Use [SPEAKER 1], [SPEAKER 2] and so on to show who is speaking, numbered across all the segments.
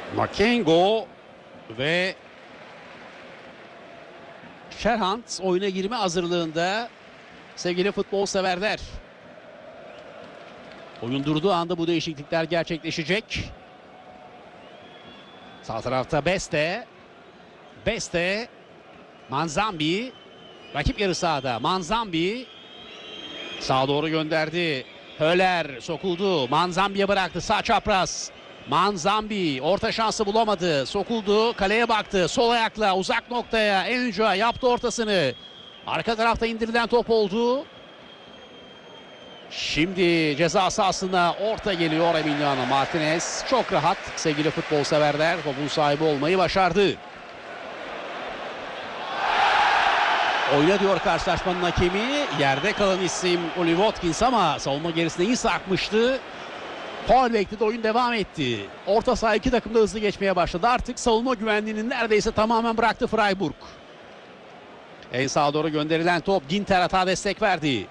[SPEAKER 1] Makengo ve Şerhant oyuna girme hazırlığında sevgili futbol severler. Oyun durduğu anda bu değişiklikler gerçekleşecek. Sağ tarafta Beste, Manzambi, rakip yarı sahada. Manzambi sağa doğru gönderdi. Höler sokuldu. Manzambi'ye bıraktı. Sağ çapraz. Manzambi orta şansı bulamadı. Sokuldu. Kaleye baktı. Sol ayakla uzak noktaya. Enjoa yaptı ortasını. Arka tarafta indirilen top oldu. Şimdi ceza sahasına orta geliyor Emiliano Martinez. Çok rahat sevgili futbol severler. Topun sahibi olmayı başardı. Oyna diyor karşılaşmanın hakemi. Yerde kalan isim Oli Watkins ama savunma gerisine iyi sarkmıştı. Faul bekledi, oyun devam etti. Orta saha iki takım da hızlı geçmeye başladı. Artık savunma güvenliğini neredeyse tamamen bıraktı Freiburg. En sağa doğru gönderilen top. Ginter hata destek verdi.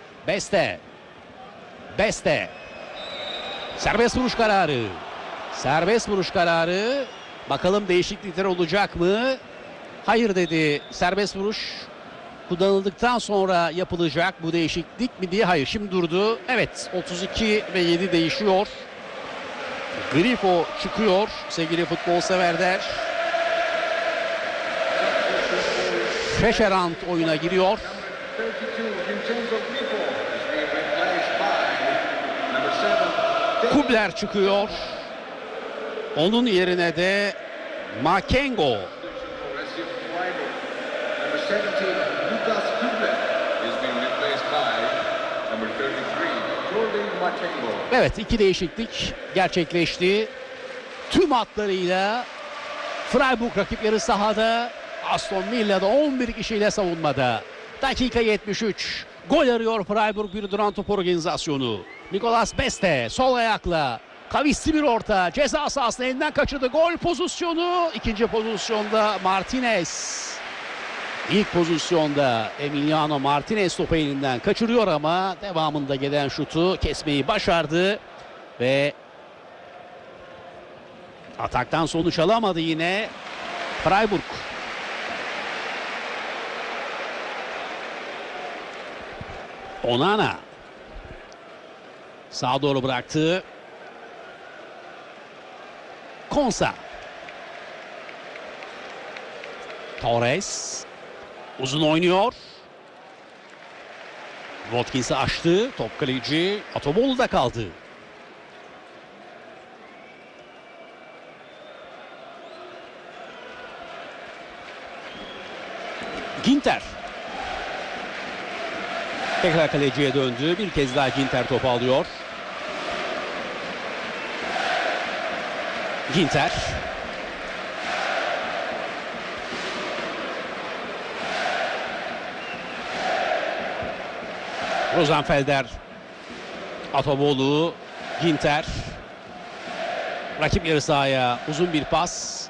[SPEAKER 1] Beste. Serbest vuruş kararı. Bakalım değişiklikler olacak mı? Hayır dedi. Serbest vuruş kullanıldıktan sonra yapılacak bu değişiklik mi diye. Hayır, şimdi durdu. Evet, 32 ve 7 değişiyor. Grifo çıkıyor sevgili futbol severler. Şerhant oyuna giriyor. Kubler çıkıyor. Onun yerine de Makengo. Evet, iki değişiklik gerçekleşti. Tüm hatlarıyla Freiburg rakip yarı sahada, Aston Villa'da 11 kişiyle savunmada. Dakika 73. Gol arıyor Freiburg, bir duran top organizasyonu. Nicolas Beste sol ayakla kavisli bir orta, ceza sahasını elinden kaçırdı. Gol pozisyonu. İkinci pozisyonda Martinez. İlk pozisyonda Emiliano Martinez topu elinden kaçırıyor ama devamında gelen şutu kesmeyi başardı ve ataktan sonuç alamadı yine Freiburg. Onana sağa doğru bıraktı. Konsa. Torres uzun oynuyor. Watkins'i açtı. Top kaleci Atobolu'da kaldı. Ginter. Tekrar kaleciye döndü. Bir kez daha Ginter topu alıyor. Ginter. Rosenfelder. Atobolu. Ginter. Rakip yarı sahaya uzun bir pas.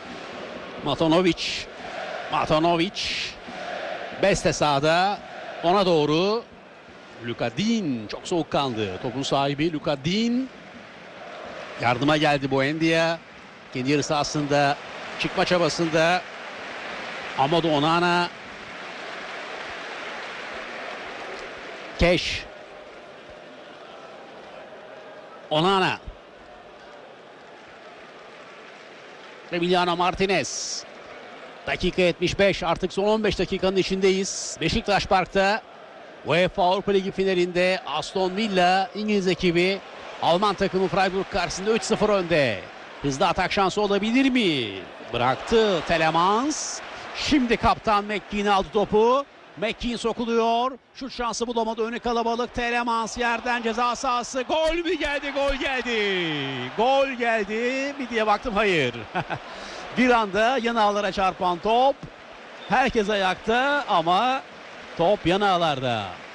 [SPEAKER 1] Matanovic. Beste sağda. Ona doğru. Luka Din çok soğukkanlı. Topun sahibi Luka Din. Yardıma geldi Buendia. Kendi yarı sahasında çıkma çabasında. Amadou Onana. Keş. Onana. Emiliano Martinez. Dakika 75. Artık son 15 dakikanın içindeyiz. Beşiktaş Park'ta UEFA Avrupa Ligi finalinde Aston Villa İngiliz ekibi Alman takımı Freiburg karşısında 3-0 önde. Hızlı atak şansı olabilir mi? Bıraktı Telemans. Şimdi kaptan McKean aldı topu. McKean sokuluyor. Şut şansı bulamadı. Önü kalabalık. Telemans yerden ceza sahası. Gol mü geldi? Gol geldi mi diye baktım. Hayır. Bir anda yan ağlara çarpan top. Herkes ayakta ama top yan ağlarda.